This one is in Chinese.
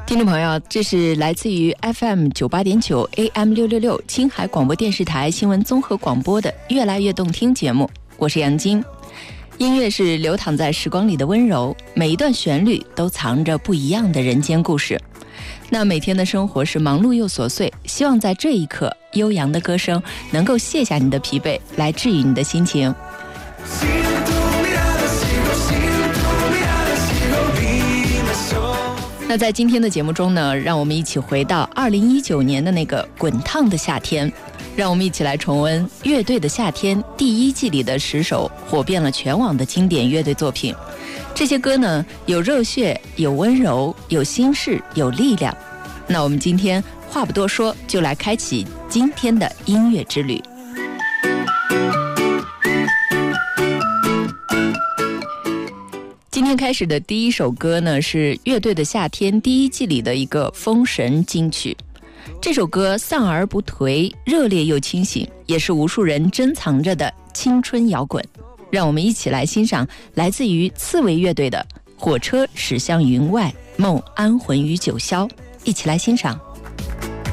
听众朋友，这是来自于 FM 98.9 AM 666青海广播电视台新闻综合广播的越来越动听节目，我是杨晶。音乐是流淌在时光里的温柔，每一段旋律都藏着不一样的人间故事。那每天的生活是忙碌又琐碎，希望在这一刻，悠扬的歌声能够卸下你的疲惫，来治愈你的心情。那在今天的节目中呢，让我们一起回到2019年的那个滚烫的夏天，让我们一起来重温乐队的夏天第一季里的10首火遍了全网的经典乐队作品。这些歌呢，有热血，有温柔，有心事，有力量。那我们今天话不多说，就来开启今天的音乐之旅。今天开始的第一首歌呢，是乐队的夏天第一季里的一个封神金曲。这首歌丧而不颓，热烈又清醒，也是无数人珍藏着的青春摇滚。让我们一起来欣赏来自于刺猬乐队的《火车驶向云外，梦安魂于九霄》，一起来欣赏。